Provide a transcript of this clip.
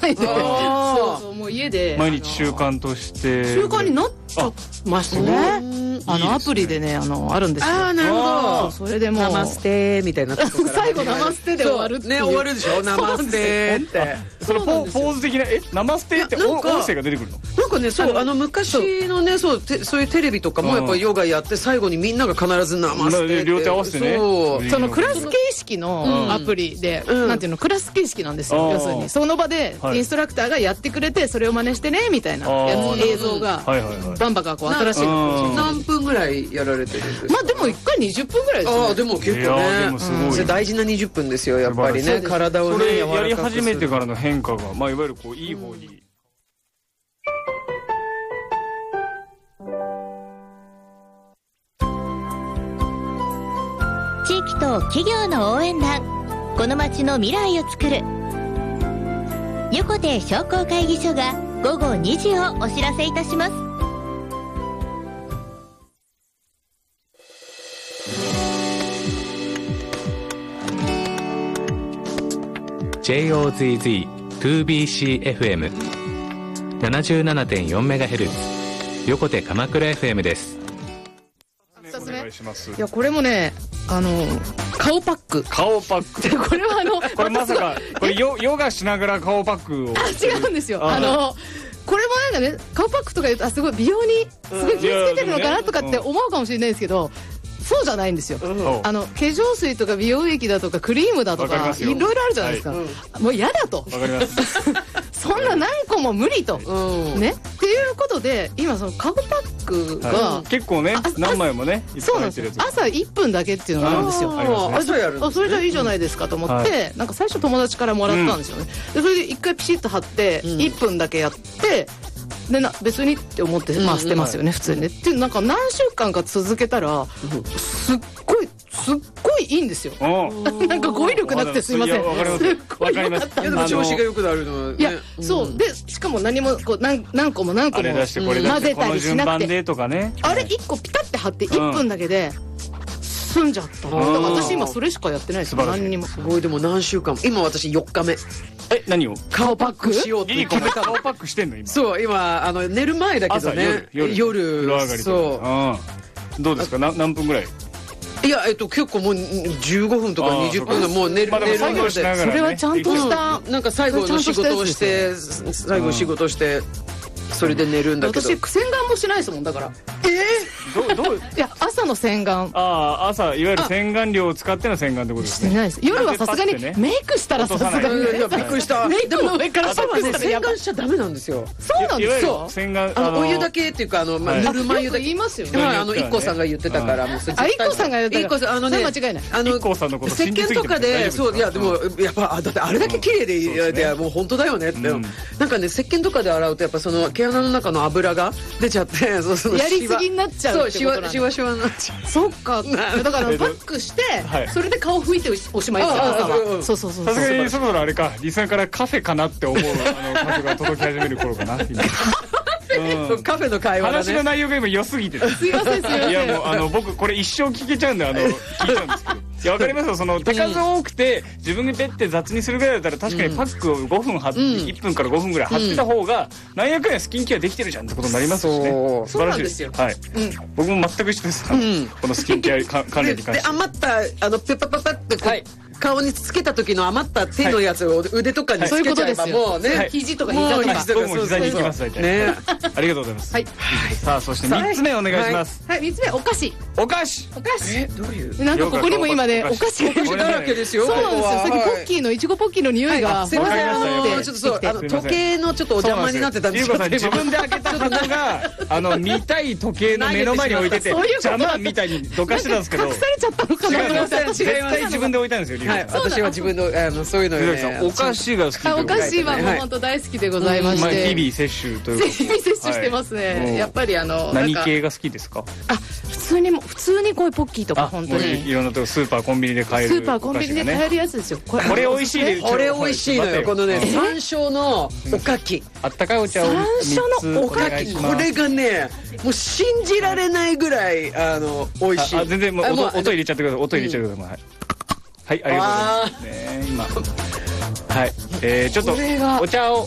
ないで、そうそう、もう家で毎日習慣として習慣になっちゃいましたね。アプリでね、あるんですよ。 ああ、なるほど。 それでもうナマステみたいなとこから最後ナマステで終わるっていうね、終わるでしょ、ナマステって。 そのポーズ的なナマステって音声が出てくるの？ なんかね、そう昔のね、そういうテレビとかもやっぱヨガやって最後にみんなが必ずナマステって両手合わせてね。 そのクラス形式のアプリで、なんていうの、クラス形式なんですよ。要するにその場でインストラクターがやってくれて、それを真似してねみたいなやつ、映像がバンバカこう新しいの。 何分ぐらいやられてるんですか？ まあでも1回20分ぐらいですね。 ああ、でも結構ね、大事な20分ですよ、やっぱりね。体をね、 それやり始めてからの変化が、まあいわゆるこういい方に。 地域と企業の応援団、この町の未来を作る横手商工会議所が午後2時をお知らせいたします。 JOZZ2BCFM 77.4MHz 横手鎌倉 FM です。 いや、これもね、顔パック。 顔パック。 これはこれまさかこれヨガしながら顔パックを。 違うんですよ。これもなんかね、顔パックとか言うとすごい美容にすごい気をつけてるのかなとかって思うかもしれないですけど、そうじゃないんですよ。化粧水とか美容液だとかクリームだとかいろいろあるじゃないですか。もう嫌だと。わかります。そんな何個も無理とねっていうことで、今その顔パックが結構ね、何枚もね、 そうなんですよ。朝1分だけっていうのがあるんですよ。 朝やる。 それじゃいいじゃないですかと思って、なんか最初友達からもらったんですよね。でそれで1回ピシッと貼って1分だけやって。で別にって思って、まあ捨てますよね、普通にね。ってなんか何週間か続けたらすっごいいいんですよ。なんか語彙力なくてすいません。すっごい良かったんです。 でも調子が良くなるのはね。 いや、そうで、しかも何もこう何個も混ぜたりしなくて、あれ1個ピタって貼って1分だけで済んじゃった。私今それしかやってないです。何にも。すごい。 でも何週間も。今私4日目。 何を？ 顔パックしようって決めた。 顔パックしてんの今？ そう、今寝る前だけどね。夜。そう。 どうですか？何分ぐらい？ いや、結構もう15分とか20分がもう寝る前で。 それはちゃんとしたなんか最後の仕事をして、最後仕事してそれで寝るんだけど。 私洗顔もしないですもん、だから。 どういや、朝の洗顔。 朝いわゆる洗顔料を使っての洗顔ってことですね。 してないです。夜はさすがにメイクしたらさすがに。 いや、びっくりした。 メイクの上から朝はね、洗顔しちゃダメなんですよ。 そうなんですよ。 洗顔お湯だけっていうかぬるま湯だけ言いますよね。 IKKOさんが言ってたからもう。 IKKOさんが言ってたから。間違いない。 IKKOさんのこと石鹸とかで、そう、いやでもやっぱだってあれだけ綺麗でいやもう本当だよねって。なんかね、石鹸とかで洗うとやっぱその毛穴の中の油が出ちゃって、やりすぎになっちゃう。 シワシワになっちゃう。 そっか。だからパックしてそれで顔拭いておしまいですよ、朝は。そう。 さすがにそろそろあれか、リスナーからカフェかなって思う感が届き始める頃かな。 カフェの会話だね。 話の内容が今良すぎて。 すいません。いやもう僕これ一生聞けちゃうんで聞いちゃうんですけど。いや、わかりますよ。その手数多くて自分でペッて雑にするぐらいだったら確かにパックを5分貼って1分から5分ぐらい貼ってた方がなんやかんやスキンケアできてるじゃんってことになりますしね。素晴らしいですよ。はい。僕も全く一緒です。このスキンケア関連に関して。 で余ったペッパパパってこう顔につけた時の余った手のやつを腕とかにつけちゃえばもうね、 肘とか膝とか。 僕も膝に行きます大体。ね。ありがとうございます。はい。さあそして3つ目お願いします。 はい、3つ目お菓子。 お菓子。 どういう？ なんかここにも今ねお菓子だらけですよ。 そうなんですよ。さっきポッキーのいちごポッキーの匂いが。 すいません、ちょっとそう時計のちょっとお邪魔になってたんですけど。 自分で開けた箱が見たい時計の目の前に置いてて邪魔みたいにどかしてたんですけど。 隠されちゃったのかな。 違う、絶対自分で置いたんですよ。 私は自分のそういうのね。 お菓子が好き。 お菓子はもう本当大好きでございまして。 日々摂取という。 日々摂取してますね。やっぱり何系が好きですか？ 普通にこういうポッキーとか本当にいろんなとこスーパーコンビニで買える。 スーパーコンビニで買えるやつですよ。 これ美味しいです。 これ美味しいのよ。このね山椒のおかき。 あったかいお茶を山椒のおかき。 これがねもう信じられないぐらい美味しい。 全然もう音入れちゃってください。音入れちゃってください。はい、ありがとうございます。今はい、ちょっとお茶を